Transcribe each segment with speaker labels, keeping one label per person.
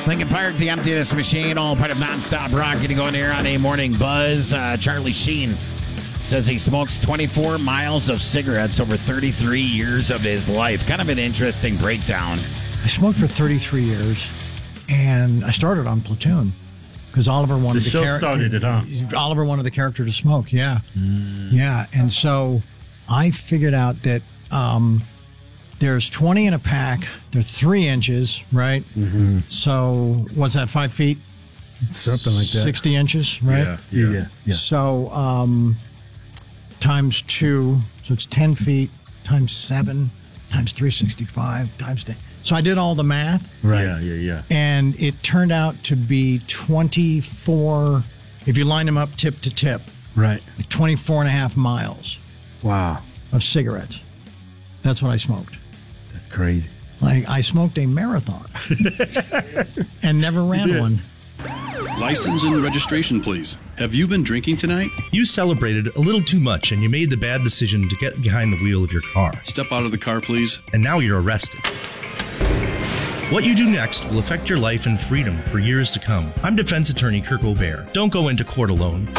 Speaker 1: Lincoln Park, the emptiness machine, all part of nonstop rock. Getting going here on a morning buzz. Charlie Sheen says he smokes 24 miles of cigarettes over 33 years of his life. Kind of an interesting breakdown.
Speaker 2: I smoked for 33 years, and I started on Platoon because Oliver wanted
Speaker 3: the show started it, huh?
Speaker 2: Oliver wanted the character to smoke. Yeah, yeah, and so I figured out that there's 20 in a pack. They're 3 inches, right? Mm-hmm. So what's that? 5 feet?
Speaker 4: Something like that.
Speaker 2: 60 inches, right?
Speaker 4: Yeah.
Speaker 2: So times 2, so it's 10 feet times 7 times 365 times 10. So I did all the math.
Speaker 4: Right.
Speaker 3: Yeah.
Speaker 2: And it turned out to be 24, if you line them up tip to tip,
Speaker 4: Right.
Speaker 2: 24 and a half miles
Speaker 4: Wow.
Speaker 2: of cigarettes. That's what I smoked.
Speaker 4: That's crazy.
Speaker 2: I smoked a marathon and never ran one.
Speaker 5: License and registration, please. Have you been drinking tonight?
Speaker 6: You celebrated a little too much and you made the bad decision to get behind the wheel of your car.
Speaker 5: Step out of the car, please.
Speaker 6: And now you're arrested. What you do next will affect your life and freedom for years to come. I'm defense attorney Kirk O'Bear. Don't go into court alone.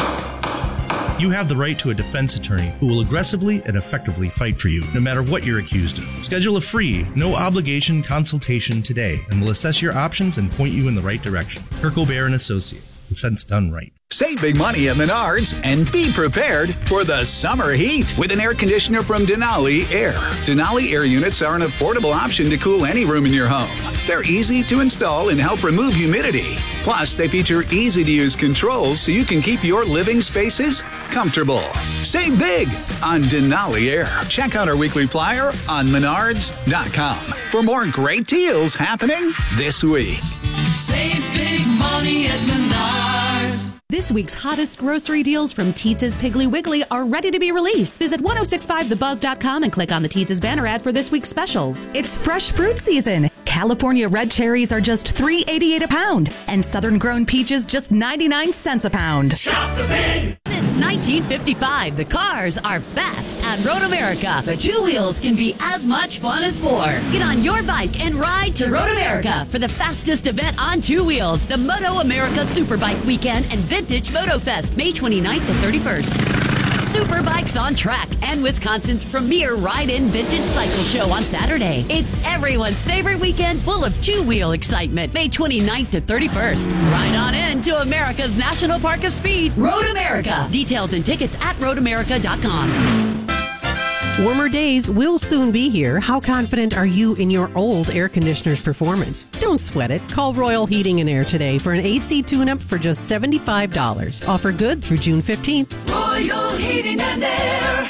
Speaker 6: You have the right to a defense attorney who will aggressively and effectively fight for you, no matter what you're accused of. Schedule a free, no-obligation consultation today, and we'll assess your options and point you in the right direction. Kirk O'Bear and Associate. Defense done right.
Speaker 7: Save big money at Menards and be prepared for the summer heat with an air conditioner from Denali Air. Denali Air units are an affordable option to cool any room in your home. They're easy to install and help remove humidity. Plus, they feature easy-to-use controls so you can keep your living spaces comfortable. Save big on Denali Air. Check out our weekly flyer on Menards.com for more great deals happening this week.
Speaker 8: Save big money at Menards.
Speaker 9: This week's hottest grocery deals from Teetz's Piggly Wiggly are ready to be released. Visit 1065thebuzz.com and click on the Teetz's banner ad for this week's specials. It's fresh fruit season. California red cherries are just $3.88 a pound, and southern grown peaches just 99 cents a pound.
Speaker 8: Shop the pig!
Speaker 9: Since 1955, the cars are best at Road America.
Speaker 8: The 2 wheels can be as much fun as 4.
Speaker 9: Get on your bike and ride to Road America for the fastest event on 2 wheels, the Moto America Superbike Weekend and Vintage Moto Fest, May 29th to 31st. Superbikes on Track and Wisconsin's premier ride-in vintage cycle show on Saturday. It's everyone's favorite weekend full of 2-wheel excitement, May 29th to 31st. Ride on in to America's National Park of Speed, Road America. Details and tickets at roadamerica.com.
Speaker 10: Warmer days will soon be here. How confident are you in your old air conditioner's performance? Don't sweat it. Call Royal Heating and Air today for an AC tune-up for just $75. Offer good through June 15th.
Speaker 8: Royal Heating and Air.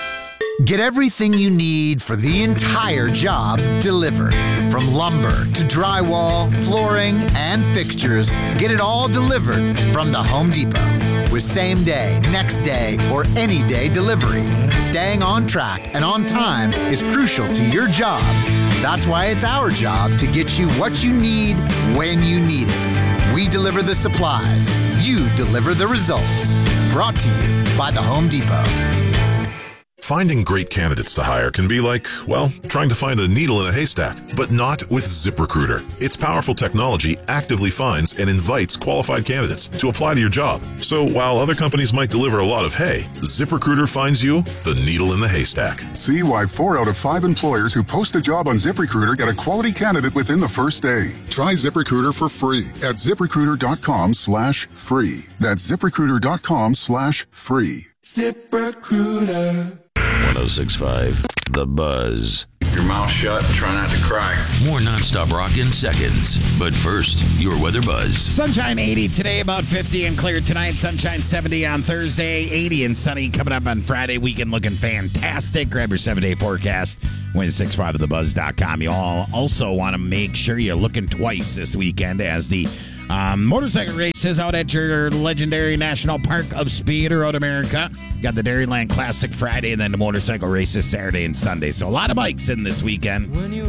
Speaker 11: Get everything you need for the entire job delivered. From lumber to drywall, flooring, and fixtures, get it all delivered from the Home Depot. With same day, next day, or any day delivery. Staying on track and on time is crucial to your job. That's why it's our job to get you what you need when you need it. We deliver the supplies. You deliver the results. Brought to you by the Home Depot.
Speaker 12: Finding great candidates to hire can be like, well, trying to find a needle in a haystack, but not with ZipRecruiter. Its powerful technology actively finds and invites qualified candidates to apply to your job. So while other companies might deliver a lot of hay, ZipRecruiter finds you the needle in the haystack.
Speaker 13: See why 4 out of 5 employers who post a job on ZipRecruiter get a quality candidate within the first day. Try ZipRecruiter for free at ZipRecruiter.com/free. That's ZipRecruiter.com/free.
Speaker 8: ZipRecruiter.
Speaker 14: 106.5 The Buzz.
Speaker 15: Keep your mouth shut and try not to cry.
Speaker 14: More nonstop rock in seconds. But first, your weather buzz.
Speaker 1: Sunshine 80 today, about 50 and clear tonight. Sunshine 70 on Thursday, 80 and sunny coming up on Friday. Weekend looking fantastic. Grab your 7-day forecast. 165thebuzz.com. You all also want to make sure you're looking twice this weekend as the motorcycle races out at your legendary National Park of Speed or Road America. Got the Dairyland Classic Friday and then the motorcycle races Saturday and Sunday. So a lot of bikes in this weekend.